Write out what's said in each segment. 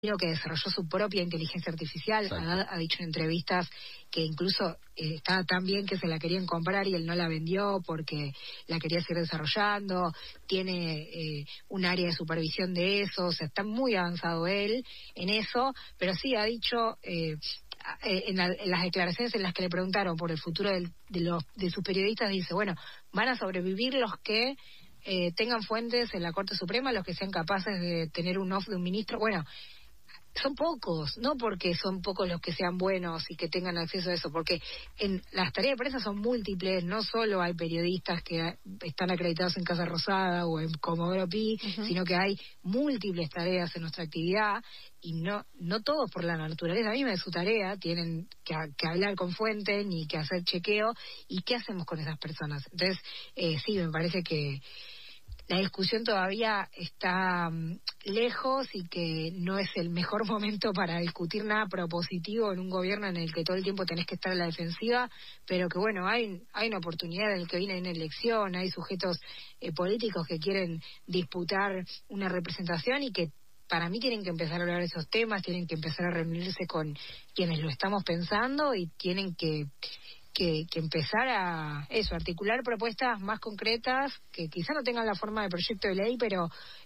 que desarrolló su propia inteligencia artificial, ha dicho en entrevistas que incluso estaba tan bien que se la querían comprar y él no la vendió porque la quería seguir desarrollando, tiene un área de supervisión de eso, o sea, está muy avanzado él en eso, pero sí ha dicho en las declaraciones en las que le preguntaron por el futuro de sus periodistas, dice, bueno, van a sobrevivir los que tengan fuentes en la Corte Suprema, los que sean capaces de tener un off de un ministro, bueno, son pocos, no porque son pocos los que sean buenos y que tengan acceso a eso, porque en las tareas de prensa son múltiples, no solo hay periodistas que están acreditados en Casa Rosada o en Comodoro Pi, sino que hay múltiples tareas en nuestra actividad y no todos por la naturaleza misma de su tarea tienen que hablar con fuente ni que hacer chequeo, y qué hacemos con esas personas. Entonces, sí, me parece que la discusión todavía está lejos y que no es el mejor momento para discutir nada propositivo en un gobierno en el que todo el tiempo tenés que estar a la defensiva, pero que bueno, hay una oportunidad en el que viene una elección, hay sujetos políticos que quieren disputar una representación y que para mí tienen que empezar a hablar de esos temas, tienen que empezar a reunirse con quienes lo estamos pensando y tienen que empezar a articular propuestas más concretas que quizá no tengan la forma de proyecto de ley, pero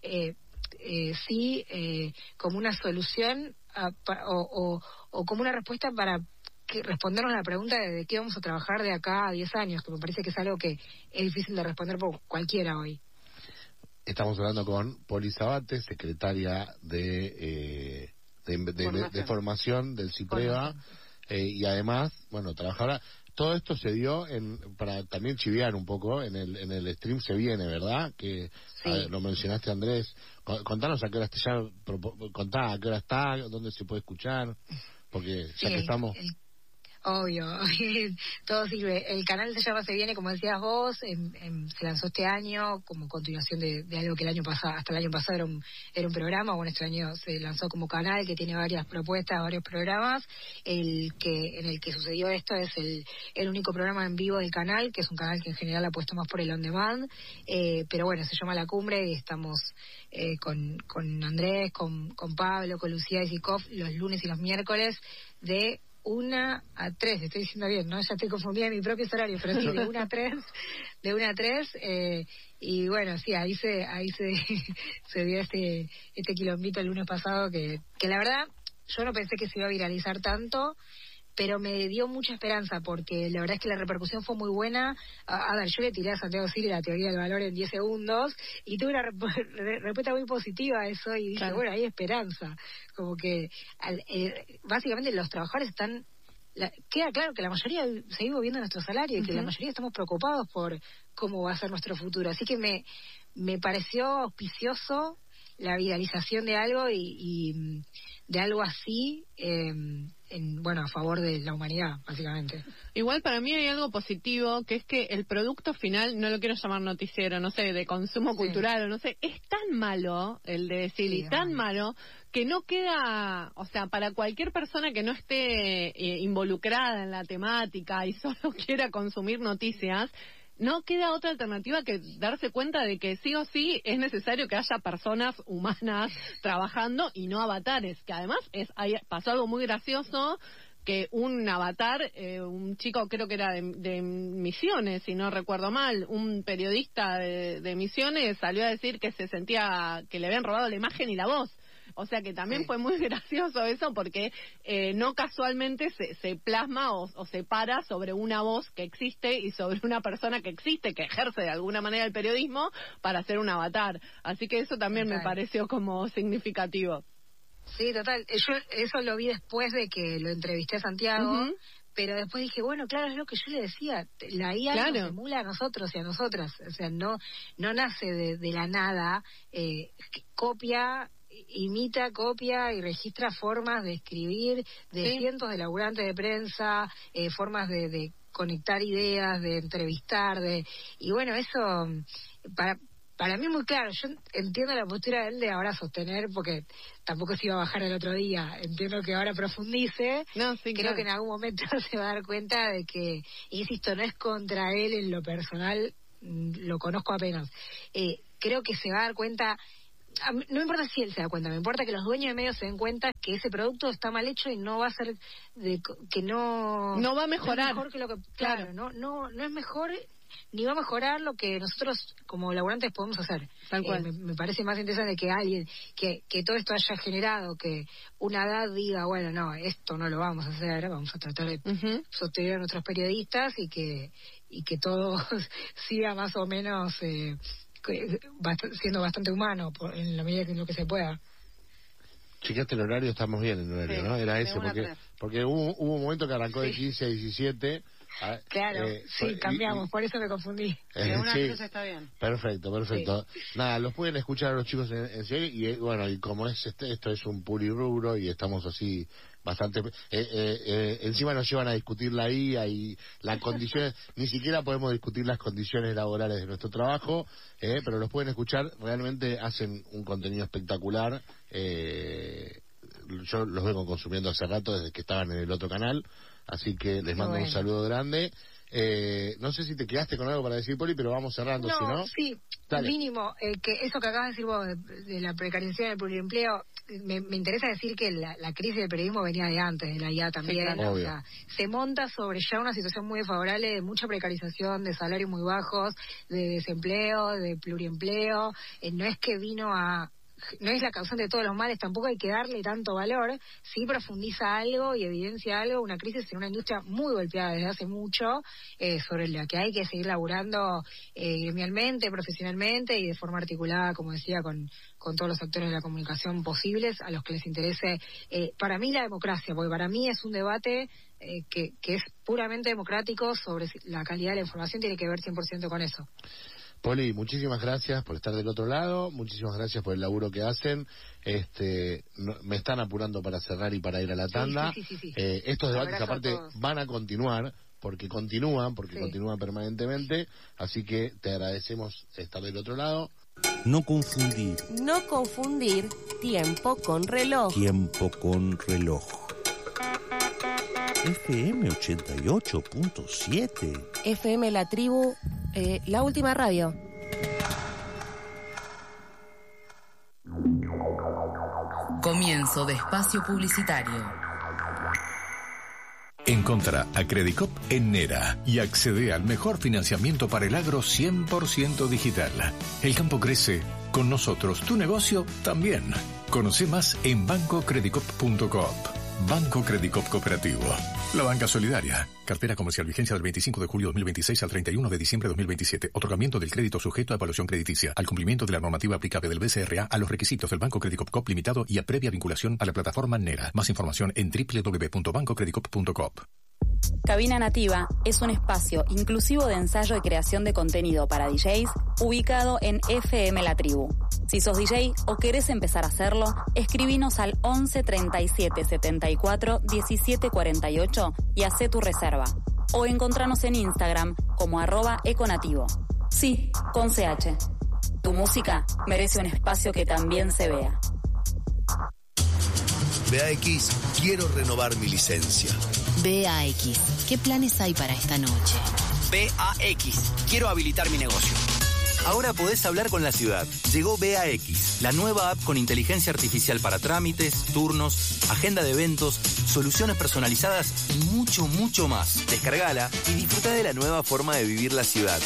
sí como una solución o como una respuesta para respondernos la pregunta de qué vamos a trabajar de acá a 10 años, que me parece que es algo que es difícil de responder por cualquiera hoy. Estamos hablando con Poli Zabate, secretaria de formación del CIPREVA, y además, bueno, trabajadora. Todo esto se dio para también chiviar un poco en el stream se viene, ¿verdad? Que sí. Lo mencionaste, Andrés. Contanos a qué hora contá a qué hora está, dónde se puede escuchar, porque ya que estamos. Obvio, todo sirve. El canal se llama Se Viene, como decías vos, se lanzó este año como continuación de algo que el año pasado, hasta el año pasado era un programa. Bueno, este año se lanzó como canal que tiene varias propuestas, varios programas. En el que sucedió esto es el único programa en vivo del canal, que es un canal que en general apuesta más por el on demand, pero bueno, se llama La Cumbre y estamos con Andrés, con Pablo, con Lucía y Zikov los lunes y los miércoles de 1 a 3, estoy diciendo bien, ¿no? Ya estoy confundida en mi propio horario, pero sí, de 1 a 3, y bueno, sí, ahí se dio este quilombito el lunes pasado que la verdad, yo no pensé que se iba a viralizar tanto, pero me dio mucha esperanza, porque la verdad es que la repercusión fue muy buena. A ver, yo le tiré a Santiago Sili la teoría del valor en 10 segundos, y tuve una respuesta muy positiva a eso, y dije, claro, bueno, hay esperanza. Como que, básicamente los trabajadores están... queda claro que la mayoría seguimos viendo nuestro salario, y que la mayoría estamos preocupados por cómo va a ser nuestro futuro. Así que me pareció auspicioso la viralización de algo y de algo así, bueno, a favor de la humanidad, básicamente. Igual para mí hay algo positivo, que es que el producto final, no lo quiero llamar noticiero, no sé, de consumo cultural, o no sé, es tan malo el de Silly, tan malo, que no queda, o sea, para cualquier persona que no esté involucrada en la temática y solo quiera consumir noticias, no queda otra alternativa que darse cuenta de que sí o sí es necesario que haya personas humanas trabajando y no avatares, que además pasó algo muy gracioso, que un avatar, un chico creo que era de Misiones, si no recuerdo mal, un periodista de Misiones salió a decir que se sentía que le habían robado la imagen y la voz. O sea que también fue muy gracioso eso, porque no casualmente se plasma o se para sobre una voz que existe y sobre una persona que existe, que ejerce de alguna manera el periodismo para hacer un avatar. Así que eso también me pareció como significativo. Sí, total. Yo eso lo vi después de que lo entrevisté a Santiago, pero después dije, bueno, claro, es lo que yo le decía, la IA nos emula a nosotros y a nosotras, o sea, no nace de la nada, imita, copia y registra formas de escribir de cientos de laburantes de prensa, formas de conectar ideas, de entrevistar, y bueno, eso para mí es muy claro. Yo entiendo la postura de él de ahora sostener, porque tampoco se iba a bajar el otro día, entiendo que ahora profundice. Creo que en algún momento se va a dar cuenta de que, insisto, no es contra él en lo personal, lo conozco apenas, creo que se va a dar cuenta no me importa si él se da cuenta, me importa que los dueños de medios se den cuenta que ese producto está mal hecho y no va a ser que no va a mejorar. No es mejor que lo que, claro, no es mejor ni va a mejorar lo que nosotros como laburantes podemos hacer. Tal cual. Me parece más interesante que alguien que todo esto haya generado, que una edad diga, bueno, no, esto no lo vamos a hacer, vamos a tratar de sostener a nuestros periodistas y que todo siga más o menos siendo bastante humano en la medida que lo que se pueda. Chequeaste el horario, estamos bien en el horario, ¿no? Era ese, porque hubo un momento que arrancó de 15 a 17. Claro, cambiamos, por eso me confundí. De 1 a 3 está bien. Perfecto. Sí. Nada, los pueden escuchar a los chicos en serio y bueno, y como es esto es un purirrubro y estamos así bastante... encima nos llevan a discutir la IA y las condiciones, ni siquiera podemos discutir las condiciones laborales de nuestro trabajo, pero los pueden escuchar, realmente hacen un contenido espectacular. Yo los vengo consumiendo hace rato desde que estaban en el otro canal. Así que les mando un saludo grande. No sé si te quedaste con algo para decir, Poli, pero vamos cerrando, si no. Sí, dale. Mínimo, que eso que acabas de decir vos de la precarización del pluriempleo, me interesa decir que la crisis del periodismo venía de antes, de la IA también. Sí, claro. O sea, se monta sobre ya una situación muy desfavorable de mucha precarización, de salarios muy bajos, de desempleo, de pluriempleo. No es que no es la causante de todos los males, tampoco hay que darle tanto valor, sí profundiza algo y evidencia algo, una crisis en una industria muy golpeada desde hace mucho, sobre la que hay que seguir laburando gremialmente, profesionalmente y de forma articulada, como decía, con todos los actores de la comunicación posibles, a los que les interese, para mí la democracia, porque para mí es un debate que es puramente democrático sobre la calidad de la información, tiene que ver 100% con eso. Poli, muchísimas gracias por estar del otro lado, muchísimas gracias por el laburo que hacen. Me están apurando para cerrar y para ir a la tanda. Sí. Estos debates aparte van a continuar, porque continúan permanentemente, así que te agradecemos estar del otro lado. No confundir. No confundir tiempo con reloj. Tiempo con reloj. FM 88.7. FM La Tribu, la última radio. Comienzo de espacio publicitario. Encontrá a Credicop en Nera y accede al mejor financiamiento para el agro 100% digital. El campo crece, con nosotros tu negocio también. Conoce más en bancocredicop.coop. Banco Credicop Cooperativo. La banca solidaria. Cartera comercial, vigencia del 25 de julio 2026 al 31 de diciembre de 2027. Otorgamiento del crédito sujeto a evaluación crediticia. Al cumplimiento de la normativa aplicable del BCRA a los requisitos del Banco Credicop Coop Limitado y a previa vinculación a la plataforma Nera. Más información en www.bancocredicop.coop. Cabina Nativa es un espacio inclusivo de ensayo y creación de contenido para DJs ubicado en FM La Tribu. Si sos DJ o querés empezar a hacerlo, escribinos al 11 37 74 17 48 y hacé tu reserva. O encontranos en Instagram como @econativo. Sí, con CH. Tu música merece un espacio que también se vea. BAX, quiero renovar mi licencia. BAX, ¿qué planes hay para esta noche? BAX, quiero habilitar mi negocio. Ahora podés hablar con la ciudad. Llegó BAX, la nueva app con inteligencia artificial para trámites, turnos, agenda de eventos, soluciones personalizadas y mucho, mucho más. Descargala y disfruta de la nueva forma de vivir la ciudad.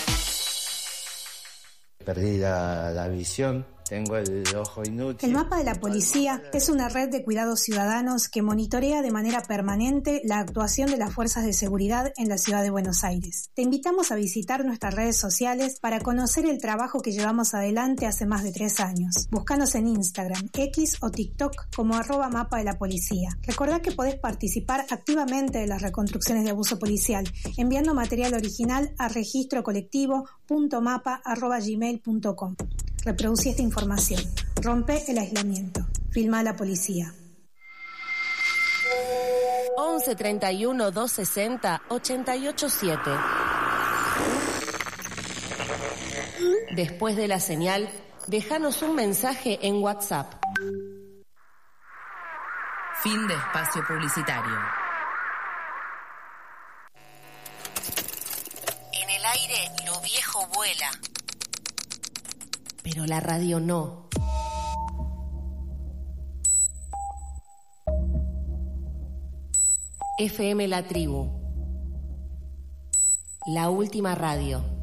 Perdí la visión. Tengo el ojo inútil. El Mapa de la Policía es una red de cuidados ciudadanos que monitorea de manera permanente la actuación de las fuerzas de seguridad en la ciudad de Buenos Aires. Te invitamos a visitar nuestras redes sociales para conocer el trabajo que llevamos adelante hace más de 3 años. Búscanos en Instagram, X o TikTok como @Mapa de la Policía. Recordá que podés participar activamente de las reconstrucciones de abuso policial enviando material original a registrocolectivo.mapa@gmail.com. Reproducí esta información. Rompe el aislamiento. Filma a la policía. 11 31 260 887. Después de la señal, déjanos un mensaje en WhatsApp. Fin de espacio publicitario. En el aire lo viejo vuela. Pero la radio no. FM La Tribu. La última radio.